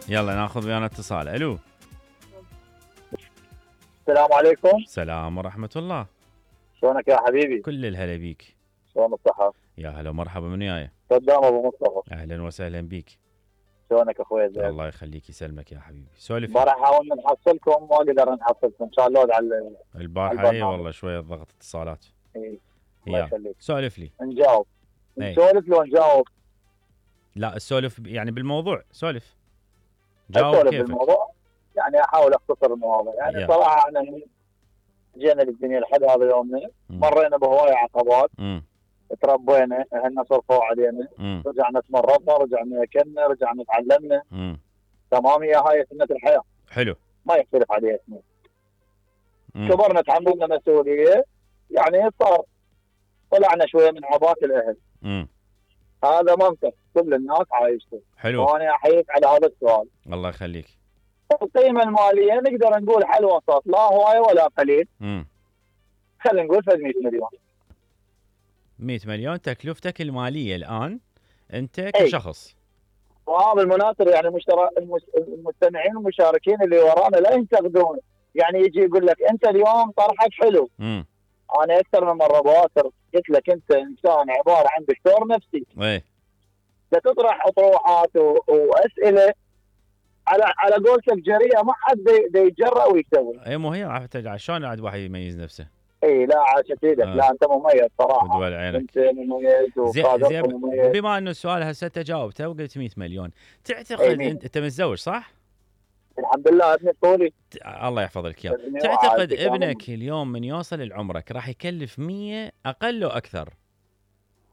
يلا ناخذ ويانا اتصال. الو. السلام عليكم. السلام ورحمة الله. شلونك يا حبيبي؟ كل الهلا بيك. شلون الصحة؟ يا هلا ومرحبا، من وياي؟ صدام ابو مصطفى. اهلا وسهلا بيك. شلونك اخوي زين؟ الله يخليك يسلمك يا حبيبي. سولف. امبارح حاولنا نحصلكم ما قدرنا نحصلكم، كان لود على البارحة اي والله شوية ضغط اتصالات. إيه. الله يلا يخليك. سولف لي. نجاوب. إيه. نسولف لو نجاوب؟ لا السولف يعني بالموضوع، سولف. جاوب اسولف كيفك. بالموضوع، يعني احاول اختصر المواضيع. يعني يلا. صراحة احنا جينا للدنيا لحد هذا يومنا، مرينا بهواية عقبات، تربينا، اهلنا صرفوا علينا، رجعنا تمرضنا، رجعنا اكلنا، رجعنا تعلمنا. تمام، هي هاي سنة الحياة. حلو. ما يختلف عليها اثنين. كبرنا تحملنا مسؤولية، يعني صار طلعنا شوية من عباءة الأهل. هذا منطق كل الناس عايشته. حلو. وأنا أحييك على هذا السؤال. الله يخليك. القيمة المالية نقدر نقول حل وسط، لا هواية ولا قليل. خلينا نقول فد 100 مليون. 100 مليون تكلفتك المالية الآن أنت كشخص. بالمناسبة يعني المستمعين والمشاركين اللي ورانا لا ينتقدون، يعني يجي يقول لك أنت اليوم طرحك حلو. أنا أكثر من مرة بواتر قلت لك أنت إنسان عبارة عن دكتور نفسي. تطرح أطروحات وأسئلة على قولتك جريئة، ما حد يتجرأ ويسوي. اي مو هي شلون عاد واحد يميز نفسه؟ اي لا عاشت ايدك. لا انت مميز صراحه. ودول عينك. انت مميز وقادر مميز. بما انه السؤال هسه انت جاوبته وقلت 100 مليون، تعتقد انت متزوج صح؟ الحمد لله ابني طولي. الله يحفظ لك اياه. تعتقد ابنك اليوم من يوصل لعمرك راح يكلف 100 اقل او اكثر؟